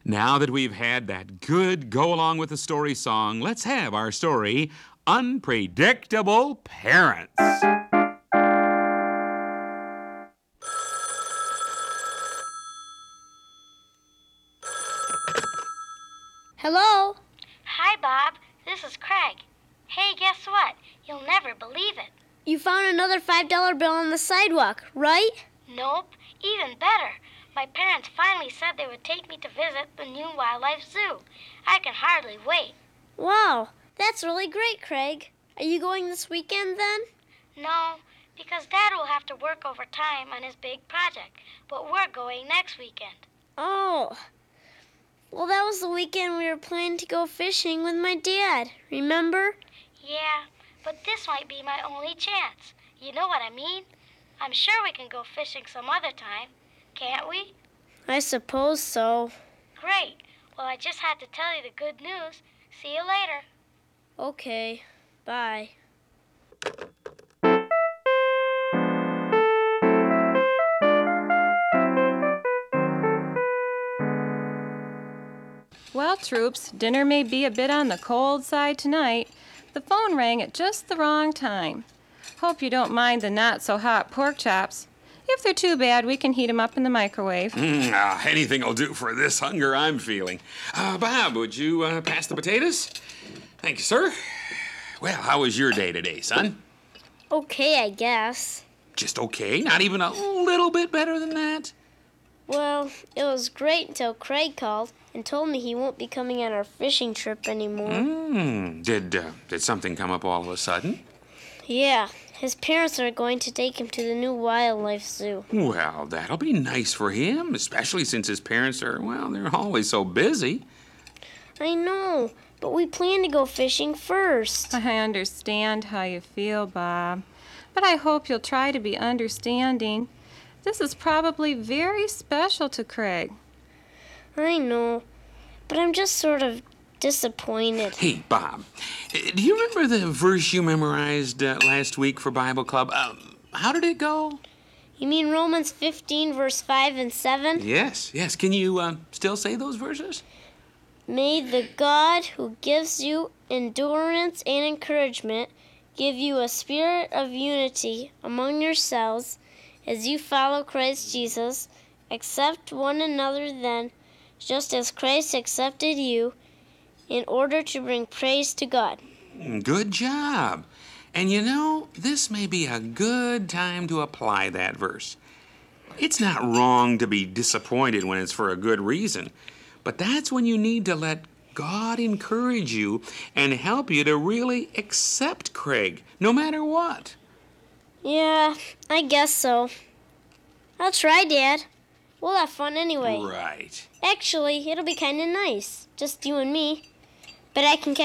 Now that we've had that good go along with the story song, let's have our story, Unpredictable Parents. Hello? Hi, Bob. This is Craig. Hey, guess what? You'll never believe it. You found another $5 bill on the sidewalk, right? Nope. Even better. My parents finally said they would take me to visit the new wildlife zoo. I can hardly wait. Wow, that's really great, Craig. Are you going this weekend then? No, because Dad will have to work overtime on his big project, but we're going next weekend. Oh. Well, that was the weekend we were planning to go fishing with my dad, remember? Yeah, but this might be my only chance. You know what I mean? I'm sure we can go fishing some other time, can't we? I suppose so. Great. Well, I just had to tell you the good news. See you later. Okay, bye. Well, troops, dinner may be a bit on the cold side tonight. The phone rang at just the wrong time. Hope you don't mind the not-so-hot pork chops. If they're too bad, we can heat 'em up in the microwave. Anything will do for this hunger I'm feeling. Bob, would you pass the potatoes? Thank you, sir. Well, how was your day today, son? Okay, I guess. Just okay? Not even a little bit better than that? Well, it was great until Craig called and told me he won't be coming on our fishing trip anymore. Did something come up all of a sudden? Yeah, his parents are going to take him to the new wildlife zoo. Well, that'll be nice for him, especially since his parents are, well, they're always so busy. I know, but we plan to go fishing first. I understand how you feel, Bob, but I hope you'll try to be understanding. This is probably very special to Craig. I know, but I'm just sort of disappointed. Hey, Bob, do you remember the verse you memorized last week for Bible Club? How did it go? You mean Romans 15, verse 5 and 7? Yes. Can you still say those verses? May the God who gives you endurance and encouragement give you a spirit of unity among yourselves as you follow Christ Jesus. Accept one another then, just as Christ accepted you, in order to bring praise to God. Good job. And you know, this may be a good time to apply that verse. It's not wrong to be disappointed when it's for a good reason, but that's when you need to let God encourage you and help you to really accept Craig, no matter what. Yeah, I guess so. I'll try, Dad. We'll have fun anyway. Right. Actually, it'll be kind of nice, just you and me. But I can